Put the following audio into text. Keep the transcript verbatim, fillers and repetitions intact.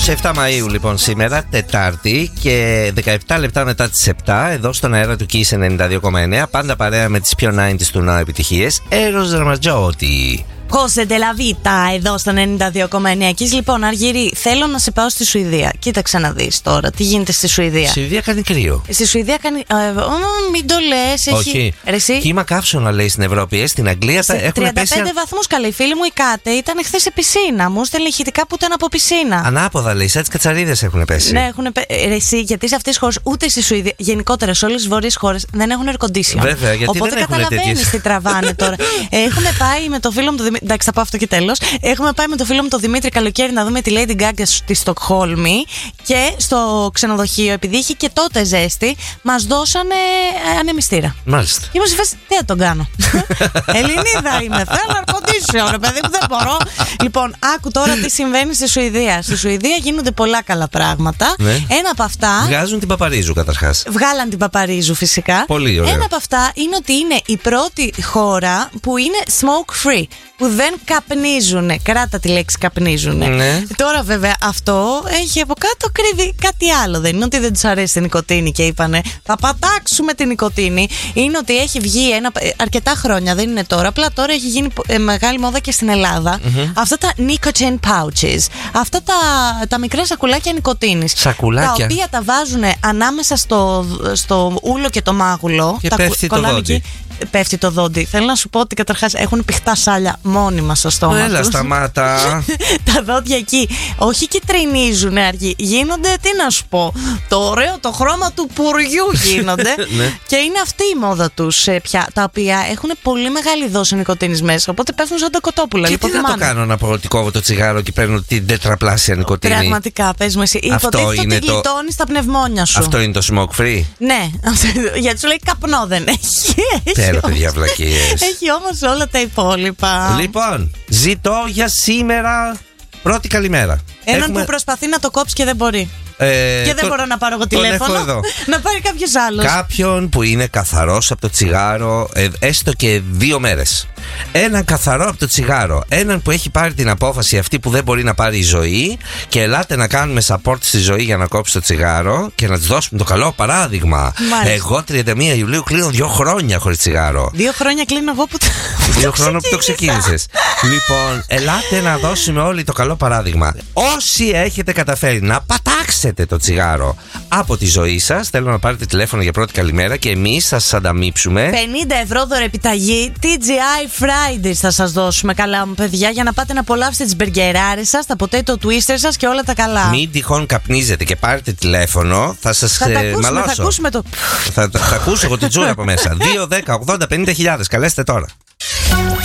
είκοσι επτά Μαΐου λοιπόν σήμερα, Τετάρτη και δεκαεπτά λεπτά μετά τις επτά, εδώ στον αέρα του Kiss ενενήντα δύο κόμμα εννέα, πάντα παρέα με τις πιο ενενήντα του Now επιτυχίες. Eros Ramazzotti. Cose della vita εδώ στον ενενήντα δύο κόμμα εννέα. Kiss, λοιπόν, Αργύρη, θέλω να σε πάω στη Σουηδία. Κοίταξε να δεις τώρα τι γίνεται στη Σουηδία. Στη Σουηδία κάνει κρύο. Στη Σουηδία κάνει. Ε, ό, μην το λες, έχει. Όχι. Εσύ... Κύμα καύσωνα λέει στην Ευρώπη, ε, στην Αγγλία τα έχουν τριάντα πέντε πέσει. βαθμούς καλή. Η φίλη μου η Κάτε ήταν χθες σε πισίνα. Μου στέλνε ηχητικά που ήταν από πισίνα. Ανάποδα λέει, σαν τις κατσαρίδες έχουν πέσει. Ναι, έχουν πέσει. Εσύ, γιατί σε αυτές τις χώρες, ούτε στη Σουηδία, γενικότερα σε όλες τις βόρειες χώρες δεν έχουν air condition. Βέβαια, γιατί οπότε δεν καταλαβαίνεις τι τραβάνε τώρα. Έχουμε πάει με το φίλο μου το Δημήτρη. Εντάξει, θα πω αυτό και τέλος. Έχουμε πάει με το φίλο μου το Δημήτρη καλοκαίρι να δούμε τη Lady Gaga στη Στοκχόλμη και στο ξενοδοχείο, επειδή είχε και τότε ζέστη, μας δώσανε ανεμιστήρα. Μάλιστα. Και είμαστε σε φάση, τι θα τον κάνω. Ελληνίδα είμαι. Θέλω air condition, ρε παιδί μου, δεν μπορώ. Λοιπόν, άκου τώρα τι συμβαίνει στη Σουηδία. Στη Σουηδία γίνονται πολλά καλά πράγματα. Ναι. Ένα από αυτά. Βγάζουν την Παπαρίζου καταρχάς. Βγάλαν την Παπαρίζου φυσικά. Πολύ ωραία. Ένα από αυτά είναι ότι είναι η πρώτη χώρα που είναι smoke free. Που δεν καπνίζουνε. Κράτα τη λέξη καπνίζουνε. Ναι. Τώρα βέβαια αυτό έχει από κάτω κρύβει κάτι άλλο. Δεν είναι ότι δεν τους αρέσει την νοικοτήνη και είπανε θα πατάξουμε την νοικοτήνη. Είναι ότι έχει βγει ένα, αρκετά χρόνια, δεν είναι τώρα. Απλά τώρα έχει γίνει ε, μεγάλη μόδα και στην Ελλάδα. Mm-hmm. Αυτά τα nicotine pouches. Αυτά τα, τα μικρά σακουλάκια νοικοτήνης. Σακουλάκια. Τα οποία τα βάζουν ανάμεσα στο, στο ούλο και το μάγουλο. Και τα πέφτει το δόντι. Εκεί, πέφτει το δόντι. Θέλω να σου πω ότι καταρχάς έχουν πηχτά σάλια μόνιμα στο στόμα. Έλα, τους. σταμάτα. Τα δόντια εκεί. Όχι κυτρινίζουν αργοί. Γίνονται, τι να σου πω. Το ωραίο το χρώμα του πουριού γίνονται. Ναι. Και είναι αυτή η μόδα τους πια. Τα οποία έχουν πολύ μεγάλη δόση νοικοτήνης μέσα. Οπότε πέφτουν σαν τα κοτόπουλα. Και τι να το κάνω να πω ότι κόβω το τσιγάρο και παίρνω την τετραπλάσια νοικοτήνη. Πραγματικά, πες μου εσύ. Υποτίθεται ότι το... γλιτώνεις τα πνευμόνια σου. Αυτό είναι το smoke free. Ναι, γιατί σου λέει καπνό δεν έχει. Τέλο, παιδιά, βλακίες. Έχει όμως όλα τα υπόλοιπα. Λοιπόν, ζητώ για σήμερα πρώτη καλημέρα. Έναν Έχουμε... που προσπαθεί να το κόψει και δεν μπορεί. Ε, και δεν το... μπορώ να πάρω εγώ τον τηλέφωνο. έχω εδώ. Να πάρει κάποιος άλλος. Κάποιον που είναι καθαρός από το τσιγάρο, ε, έστω και δύο μέρες. Έναν καθαρό από το τσιγάρο. Έναν που έχει πάρει την απόφαση αυτή που δεν μπορεί να πάρει η ζωή. Και ελάτε να κάνουμε support στη ζωή για να κόψει το τσιγάρο και να της δώσουμε το καλό παράδειγμα. Μάλιστα. Εγώ τριάντα μία Ιουλίου κλείνω δύο χρόνια χωρίς τσιγάρο. Δύο χρόνια κλείνω εγώ που το. Δύο χρόνια που το ξεκίνησες. Λοιπόν, ελάτε να δώσουμε όλοι το καλό παράδειγμα. Όσοι έχετε καταφέρει να πατάξετε το τσιγάρο από τη ζωή σας, θέλω να πάρετε τηλέφωνο για πρώτη καλημέρα και εμείς θα σας ανταμείψουμε πενήντα ευρώ δωρεπιταγή τι τζι άι Fridays θα σας δώσουμε, καλά μου παιδιά, για να πάτε να απολαύσετε τις μπεργκεράρες σας, τα potato twisters σας και όλα τα καλά. Μην τυχόν καπνίζετε και πάρετε τηλέφωνο, θα σας θα τα ε, ακούσουμε, μαλώσω. θα ακούσουμε το. Θα, θα, θα ακούσω εγώ την τζούρα από μέσα. δύο, δέκα, ογδόντα, πενήντα χιλιάδες. Καλέστε τώρα.